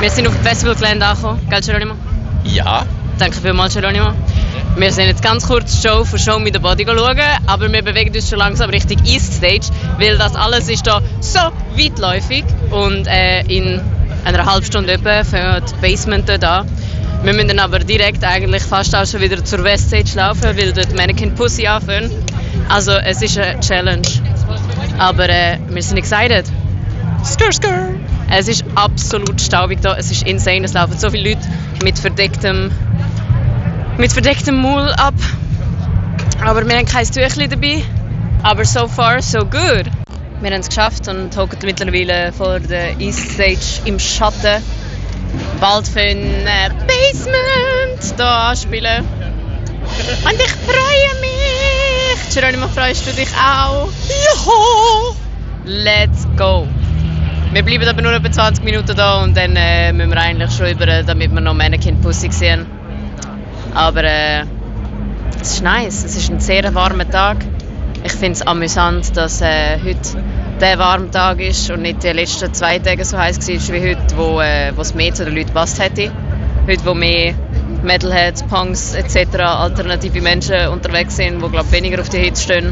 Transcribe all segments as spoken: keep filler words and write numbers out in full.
Wir sind auf dem Festivalgelände angekommen, gell Geronimo? Ja. Danke vielmals, Geronimo. Wir sind jetzt ganz kurz die Show von Show Me the Body schauen, aber wir bewegen uns schon langsam Richtung East Stage, weil das alles ist da so weitläufig und äh, in einer halben Stunde etwa fängt das Basement dort an. Wir müssen dann aber direkt eigentlich fast auch schon wieder zur West Stage laufen, weil dort Mannequin Pussy anfangen. Also es ist eine Challenge. Aber äh, wir sind excited. Skr, skr. Es ist absolut staubig da, es ist insane, es laufen so viele Leute mit verdecktem, mit verdecktem Maul ab. Aber wir haben kein Tüchlein dabei. Aber so far, so good. Wir haben es geschafft und hocken mittlerweile vor der East Stage im Schatten. Bald für ein Basement hier anspielen. Und ich freue mich! Geronimo, freust du dich auch? Ja! Let's go! Wir bleiben aber nur etwa zwanzig Minuten da und dann äh, müssen wir eigentlich schon über, damit wir noch Mannequin Pussy sehen. Aber äh, es ist nice, es ist ein sehr warmer Tag. Ich finde es amüsant, dass äh, heute der warme Tag ist und nicht die letzten zwei Tage so heiß war wie heute, wo äh, es mehr zu den Leuten gepasst hätte. Heute, wo mehr Metalheads, Punks et cetera alternative Menschen unterwegs sind, die glaub, weniger auf die Hitze stehen.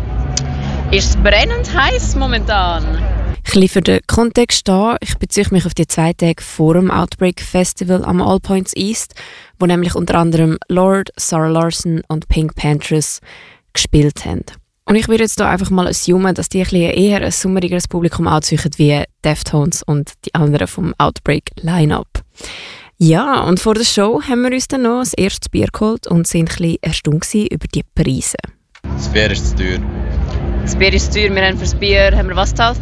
Ist es brennend heiß momentan? Ein bisschen für den Kontext da, ich beziehe mich auf die zwei Tage vor dem Outbreak Festival am All Points East, wo nämlich unter anderem Lorde, Zara Larsson und Pink Panthers gespielt haben. Und ich würde jetzt hier einfach mal assumen, dass die ein bisschen eher ein summerigeres Publikum anziehen wie Deftones und die anderen vom Outbreak Line-Up. Ja, und vor der Show haben wir uns dann noch das erste Bier geholt und sind ein bisschen erstaunt über die Preise. Das Bier ist zu teuer. Das Bier ist zu teuer, wir haben fürs Bier, haben wir was gezahlt?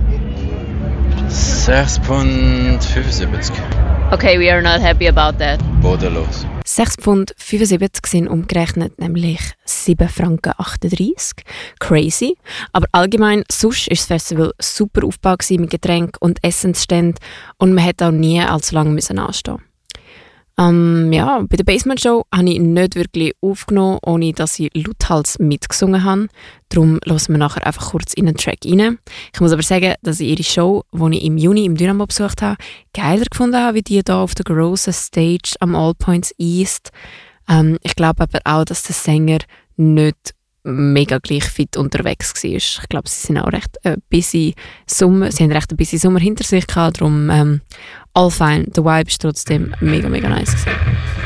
sechs Pfund fünfundsiebzig. Okay, we are not happy about that. Bodenlos. sechs Pfund fünfundsiebzig sind umgerechnet nämlich sieben Franken achtunddreissig. Crazy. Aber allgemein, sonst war das Festival super aufgebaut mit Getränken und Essensständen und man hätte auch nie allzu lange müssen anstehen. Um, ja, bei der Basement Show habe ich nicht wirklich aufgenommen, ohne dass ich lauthals mitgesungen habe. Darum hören wir nachher einfach kurz in den Track rein. Ich muss aber sagen, dass ich ihre Show, die ich im Juni im Dynamo besucht habe, geiler gefunden habe, wie die hier auf der grossen Stage am All Points East. Um, ich glaube aber auch, dass der Sänger nicht mega gleich fit unterwegs war. Ich glaube, sie sind auch recht äh, busy Sommer, sie haben recht einen busy Sommer hinter sich gehabt, darum ähm, all fine. Der Vibe ist trotzdem mega, mega nice gewesen.